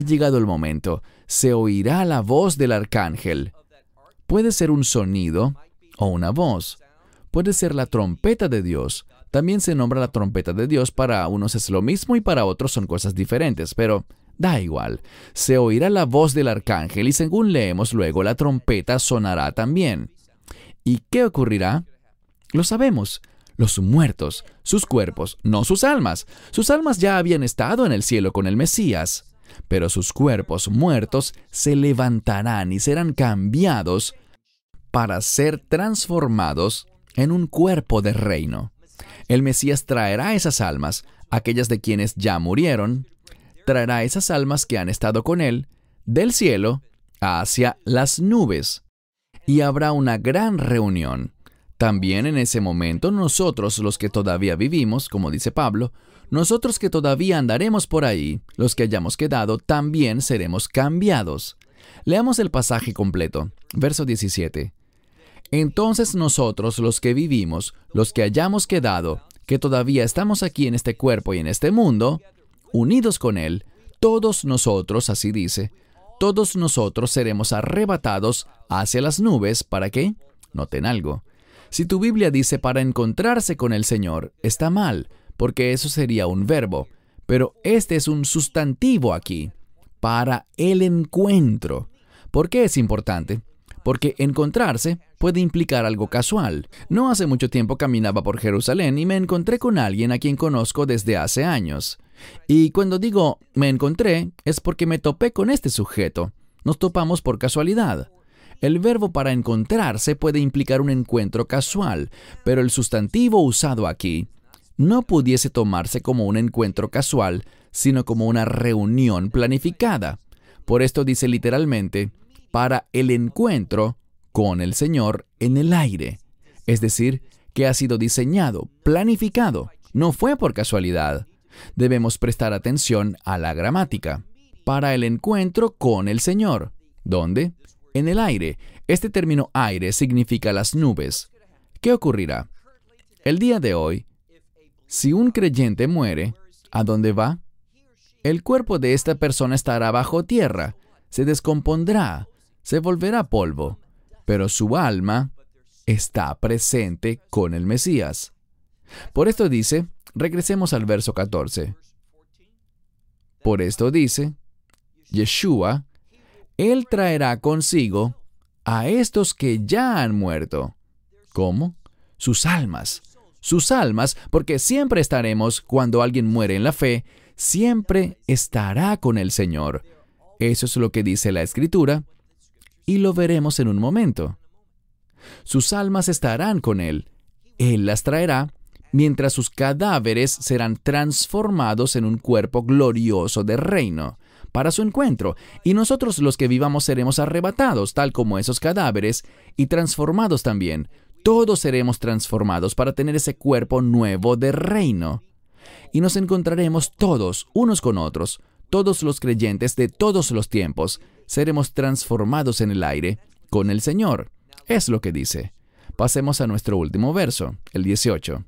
llegado el momento. Se oirá la voz del arcángel. Puede ser un sonido o una voz. Puede ser la trompeta de Dios. También se nombra la trompeta de Dios. Para unos es lo mismo y para otros son cosas diferentes, pero da igual. Se oirá la voz del arcángel y según leemos luego, la trompeta sonará también. ¿Y qué ocurrirá? Lo sabemos. Los muertos, sus cuerpos, no sus almas. Sus almas ya habían estado en el cielo con el Mesías. Pero sus cuerpos muertos se levantarán y serán cambiados para ser transformados en un cuerpo de reino. El Mesías traerá esas almas, aquellas de quienes ya murieron, traerá esas almas que han estado con Él, del cielo hacia las nubes. Y habrá una gran reunión. También en ese momento nosotros, los que todavía vivimos, como dice Pablo, nosotros que todavía andaremos por ahí, los que hayamos quedado, también seremos cambiados. Leamos el pasaje completo, verso 17. Entonces nosotros, los que vivimos, los que hayamos quedado, que todavía estamos aquí en este cuerpo y en este mundo, unidos con Él, todos nosotros, así dice, todos nosotros seremos arrebatados hacia las nubes. ¿Para qué? Noten algo. Si tu Biblia dice para encontrarse con el Señor, está mal, porque eso sería un verbo, pero este es un sustantivo aquí, para el encuentro. ¿Por qué es importante? Porque encontrarse puede implicar algo casual. No hace mucho tiempo caminaba por Jerusalén y me encontré con alguien a quien conozco desde hace años. Y cuando digo me encontré, es porque me topé con este sujeto. Nos topamos por casualidad. El verbo para encontrarse puede implicar un encuentro casual, pero el sustantivo usado aquí no pudiese tomarse como un encuentro casual, sino como una reunión planificada. Por esto dice literalmente, para el encuentro con el Señor en el aire. Es decir, que ha sido diseñado, planificado, no fue por casualidad. Debemos prestar atención a la gramática. Para el encuentro con el Señor. ¿Dónde? En el aire. Este término aire significa las nubes. ¿Qué ocurrirá? El día de hoy, si un creyente muere, ¿a dónde va? El cuerpo de esta persona estará bajo tierra, se descompondrá, se volverá polvo, pero su alma está presente con el Mesías. Por esto dice, regresemos al verso 14. Por esto dice, Yeshua, Él traerá consigo a estos que ya han muerto. ¿Cómo? Sus almas. Sus almas, porque siempre estaremos, cuando alguien muere en la fe, siempre estará con el Señor. Eso es lo que dice la Escritura, y lo veremos en un momento. Sus almas estarán con Él. Él las traerá, mientras sus cadáveres serán transformados en un cuerpo glorioso de reino, para su encuentro, y nosotros los que vivamos seremos arrebatados, tal como esos cadáveres, y transformados también. Todos seremos transformados para tener ese cuerpo nuevo de reino. Y nos encontraremos todos, unos con otros, todos los creyentes de todos los tiempos, seremos transformados en el aire con el Señor. Es lo que dice. Pasemos a nuestro último verso, el 18.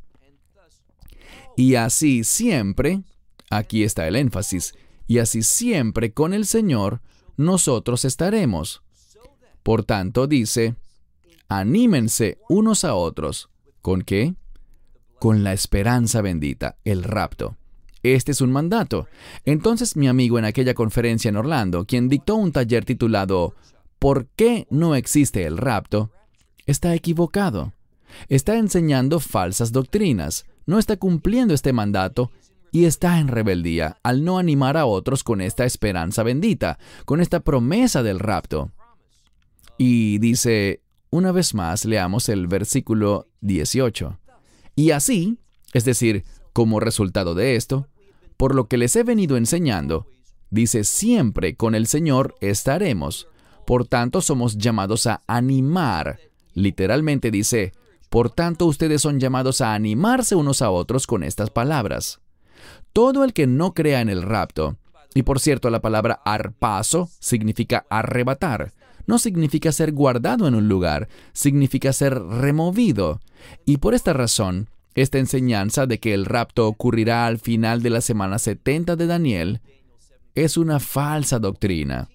Y así siempre, aquí está el énfasis, y así siempre con el Señor nosotros estaremos. Por tanto, dice, anímense unos a otros. ¿Con qué? Con la esperanza bendita, el rapto. Este es un mandato. Entonces mi amigo en aquella conferencia en Orlando, quien dictó un taller titulado ¿Por qué no existe el rapto?, está equivocado. Está enseñando falsas doctrinas, no está cumpliendo este mandato y está en rebeldía al no animar a otros con esta esperanza bendita, con esta promesa del rapto. Y dice, una vez más, leamos el versículo 18. Y así, es decir, como resultado de esto, por lo que les he venido enseñando, dice, siempre con el Señor estaremos. Por tanto, somos llamados a animar. Literalmente dice, por tanto, ustedes son llamados a animarse unos a otros con estas palabras. Todo el que no crea en el rapto, y por cierto, la palabra arpazo significa arrebatar, no significa ser guardado en un lugar, significa ser removido. Y por esta razón, esta enseñanza de que el rapto ocurrirá al final de la semana 70 de Daniel, es una falsa doctrina.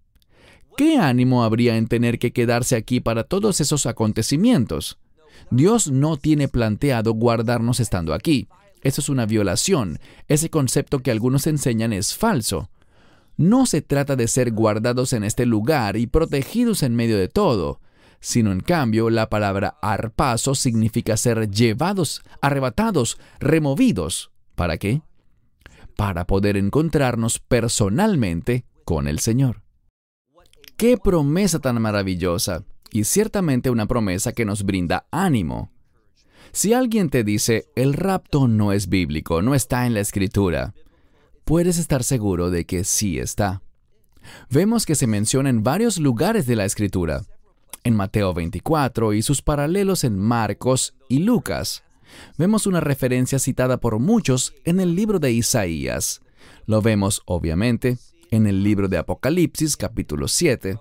¿Qué ánimo habría en tener que quedarse aquí para todos esos acontecimientos? Dios no tiene planteado guardarnos estando aquí. Eso es una violación. Ese concepto que algunos enseñan es falso. No se trata de ser guardados en este lugar y protegidos en medio de todo, sino en cambio la palabra arpazo significa ser llevados, arrebatados, removidos. ¿Para qué? Para poder encontrarnos personalmente con el Señor. ¡Qué promesa tan maravillosa! Y ciertamente una promesa que nos brinda ánimo. Si alguien te dice, el rapto no es bíblico, no está en la Escritura, puedes estar seguro de que sí está. Vemos que se menciona en varios lugares de la Escritura. En Mateo 24 y sus paralelos en Marcos y Lucas. Vemos una referencia citada por muchos en el libro de Isaías. Lo vemos, obviamente, en el libro de Apocalipsis, capítulo 7.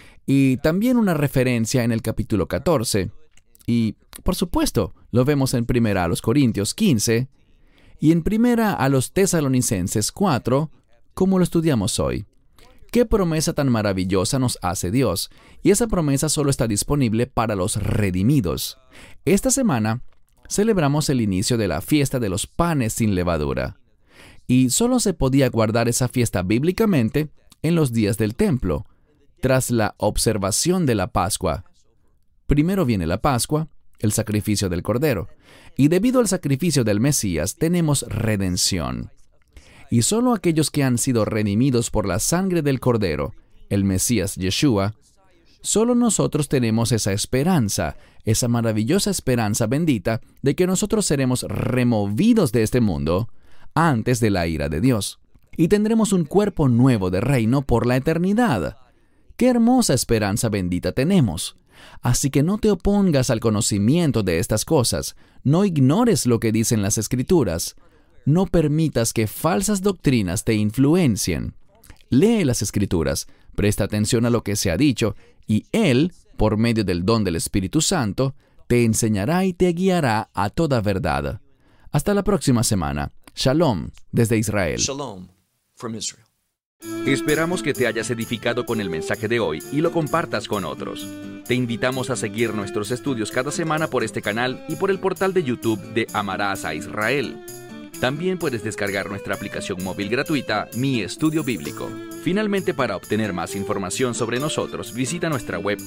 Y también una referencia en el capítulo 14. Y, por supuesto, lo vemos en 1 Corintios 15 y en 1 Tesalonicenses 4, como lo estudiamos hoy. ¡Qué promesa tan maravillosa nos hace Dios! Y esa promesa solo está disponible para los redimidos. Esta semana celebramos el inicio de la fiesta de los panes sin levadura. Y solo se podía guardar esa fiesta bíblicamente en los días del templo, tras la observación de la Pascua. Primero viene la Pascua, el sacrificio del Cordero, y debido al sacrificio del Mesías tenemos redención. Y solo aquellos que han sido redimidos por la sangre del Cordero, el Mesías Yeshua, solo nosotros tenemos esa esperanza, esa maravillosa esperanza bendita de que nosotros seremos removidos de este mundo antes de la ira de Dios. Y tendremos un cuerpo nuevo de reino por la eternidad. ¡Qué hermosa esperanza bendita tenemos! Así que no te opongas al conocimiento de estas cosas. No ignores lo que dicen las Escrituras. No permitas que falsas doctrinas te influencien. Lee las Escrituras, presta atención a lo que se ha dicho, y Él, por medio del don del Espíritu Santo, te enseñará y te guiará a toda verdad. Hasta la próxima semana. Shalom, desde Israel. Shalom from Israel. Esperamos que te hayas edificado con el mensaje de hoy y lo compartas con otros. Te invitamos a seguir nuestros estudios cada semana por este canal y por el portal de YouTube de Amarás a Israel. También puedes descargar nuestra aplicación móvil gratuita, Mi Estudio Bíblico. Finalmente, para obtener más información sobre nosotros, visita nuestra web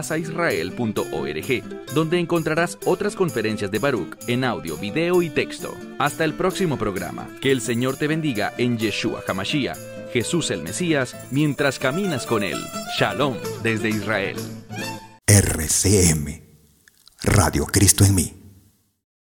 amarasaisrael.org, donde encontrarás otras conferencias de Baruch en audio, video y texto. Hasta el próximo programa. Que el Señor te bendiga en Yeshua HaMashiach, Jesús el Mesías, mientras caminas con Él. Shalom desde Israel. RCM, Radio Cristo en mí.